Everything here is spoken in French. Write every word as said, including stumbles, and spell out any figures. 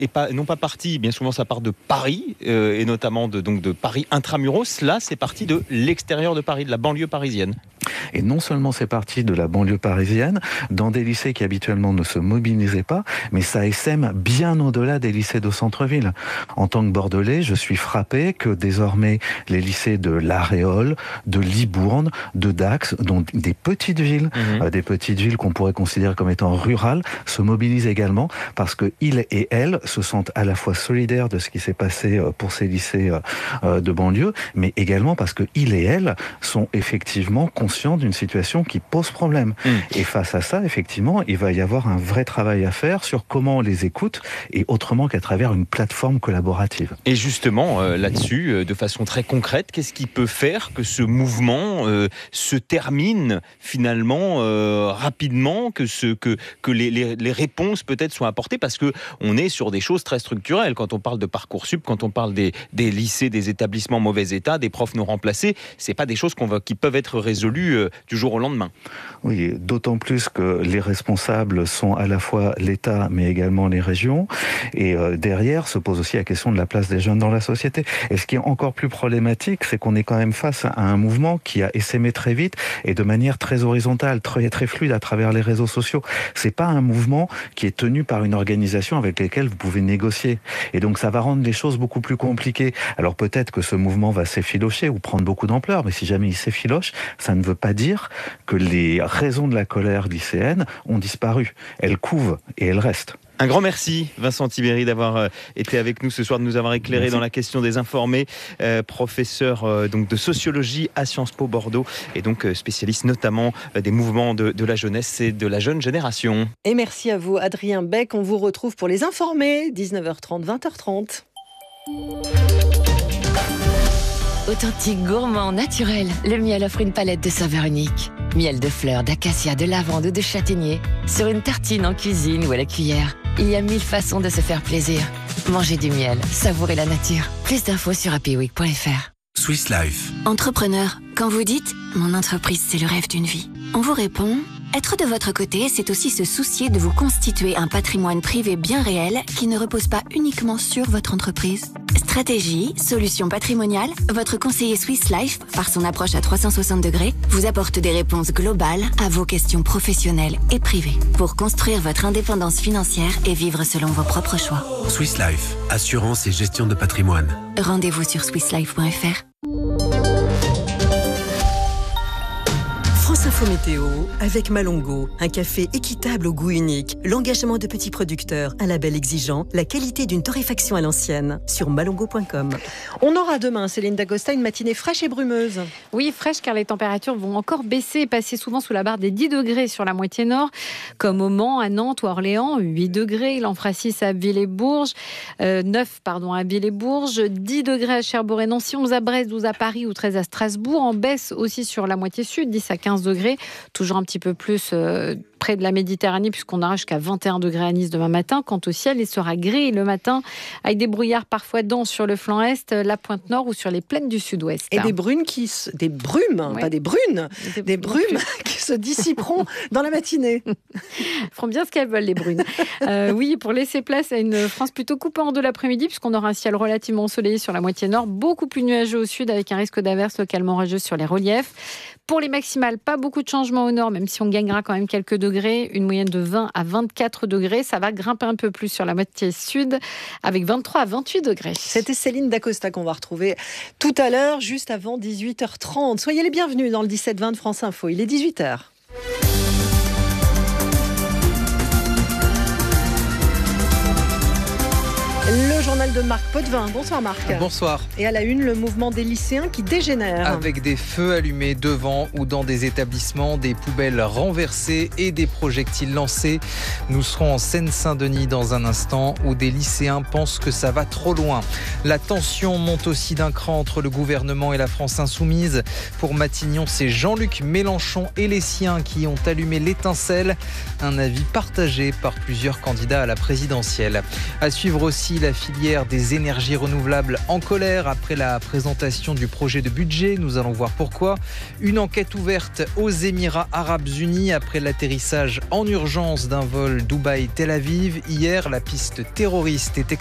et pas, non pas parti, bien souvent ça part de Paris, euh, et notamment de, donc de Paris intramuros. Là, c'est parti de l'extérieur de Paris, de la banlieue parisienne. Et non seulement c'est parti de la banlieue parisienne, dans des lycées qui habituellement ne se mobilisaient pas, mais ça essaime bien au-delà des lycées de centre-ville. En tant que Bordelais, je suis frappé que désormais les lycées de La Réole, de Libourne, de Dax, dont des petites villes, mmh. euh, des petites villes qu'on pourrait considérer comme étant rurales, se mobilisent également parce que ils et elles se sentent à la fois solidaires de ce qui s'est passé pour ces lycées euh, de banlieue, mais également parce que ils et elles sont effectivement conscients d'une situation qui pose problème. Mmh. Et face à ça, effectivement, il va y avoir un vrai travail à faire sur comment on les écoute et autrement qu'à travers une plateforme collaborative. Et justement, euh, là-dessus, euh, de façon très concrète, qu'est-ce qui peut faire que ce mouvement euh, se termine finalement euh, rapidement, que, ce, que, que les, les, les réponses peut-être soient apportées, parce qu'on est sur des choses très structurelles. Quand on parle de Parcoursup, quand on parle des, des lycées, des établissements en mauvais état, des profs non remplacés, c'est pas des choses qu'on va, qui peuvent être résolues du jour au lendemain. Oui, d'autant plus que les responsables sont à la fois l'État, mais également les régions. Et euh, derrière se pose aussi la question de la place des jeunes dans la société. Et ce qui est encore plus problématique, c'est qu'on est quand même face à un mouvement qui a essaimé très vite et de manière très horizontale, très, très fluide à travers les réseaux sociaux. C'est pas un mouvement qui est tenu par une organisation avec laquelle vous pouvez négocier. Et donc ça va rendre les choses beaucoup plus compliquées. Alors peut-être que ce mouvement va s'effilocher ou prendre beaucoup d'ampleur, mais si jamais il s'effiloche, ça ne veut pas dire que les raisons de la colère lycéenne ont disparu. Elles couvent et elles restent. Un grand merci, Vincent Tibéri, d'avoir été avec nous ce soir, de nous avoir éclairé merci. Dans la question des informés, euh, professeur euh, donc de sociologie à Sciences Po Bordeaux et donc euh, spécialiste notamment euh, des mouvements de, de la jeunesse et de la jeune génération. Et merci à vous, Adrien Beck. On vous retrouve pour les informés, dix-neuf heures trente, vingt heures trente. Authentique, gourmand, naturel, le miel offre une palette de saveurs uniques. Miel de fleurs, d'acacia, de lavande ou de châtaignier. Sur une tartine, en cuisine ou à la cuillère. Il y a mille façons de se faire plaisir. Mangez du miel, savourez la nature. Plus d'infos sur happy week point f r. Swiss Life. Entrepreneur, quand vous dites « Mon entreprise, c'est le rêve d'une vie », on vous répond « Être de votre côté, c'est aussi se soucier de vous constituer un patrimoine privé bien réel qui ne repose pas uniquement sur votre entreprise. » Stratégie, solutions patrimoniales, votre conseiller Swiss Life, par son approche à trois cent soixante degrés, vous apporte des réponses globales à vos questions professionnelles et privées pour construire votre indépendance financière et vivre selon vos propres choix. Swiss Life, assurance et gestion de patrimoine. Rendez-vous sur swiss life point f r. France Info Météo avec Malongo, un café équitable au goût unique, l'engagement de petits producteurs, un label exigeant, la qualité d'une torréfaction à l'ancienne, sur malongo point com. On aura demain, Céline Dacosta, une matinée fraîche et brumeuse. Oui, fraîche car les températures vont encore baisser et passer souvent sous la barre des dix degrés sur la moitié nord, comme au Mans, à Nantes ou à Orléans, huit degrés, Lanfracis à Abbeville-et-Bourges, euh, neuf pardon, à Abbeville-et-Bourges, dix degrés à Cherbourg et Nancy, onze à Brest, douze à Paris ou treize à Strasbourg, en baisse aussi sur la moitié sud, dix à quinze degrés, toujours un petit peu plus euh, près de la Méditerranée puisqu'on aura jusqu'à vingt et un degrés à Nice demain matin. Quant au ciel, il sera gris le matin avec des brouillards parfois denses sur le flanc est, la pointe nord ou sur les plaines du sud-ouest. Et des brunes qui se... des brumes, ouais. Pas des brunes, des, des brumes qui se dissiperont dans la matinée. Elles feront bien ce qu'elles veulent, les brunes. Euh, oui, pour laisser place à une France plutôt coupée en deux l'après-midi puisqu'on aura un ciel relativement ensoleillé sur la moitié nord, beaucoup plus nuageux au sud avec un risque d'averse localement orageuses sur les reliefs. Pour les maximales, pas beaucoup de changements au nord, même si on gagnera quand même quelques degrés, une moyenne de vingt à vingt-quatre degrés. Ça va grimper un peu plus sur la moitié sud, avec vingt-trois à vingt-huit degrés. C'était Céline Dacosta qu'on va retrouver tout à l'heure, juste avant dix-huit heures trente. Soyez les bienvenus dans le dix-sept vingt de France Info. Il est dix-huit heures. Le journal de Marc Potvin. Bonsoir Marc. Bonsoir. Et à la une, le mouvement des lycéens qui dégénère. Avec des feux allumés devant ou dans des établissements, des poubelles renversées et des projectiles lancés. Nous serons en Seine-Saint-Denis dans un instant où des lycéens pensent que ça va trop loin. La tension monte aussi d'un cran entre le gouvernement et la France insoumise. Pour Matignon, c'est Jean-Luc Mélenchon et les siens qui ont allumé l'étincelle. Un avis partagé par plusieurs candidats à la présidentielle. À suivre aussi la filière des énergies renouvelables en colère après la présentation du projet de budget. Nous allons voir pourquoi. Une enquête ouverte aux Émirats Arabes Unis après l'atterrissage en urgence d'un vol Dubaï-Tel Aviv. Hier, la piste terroriste est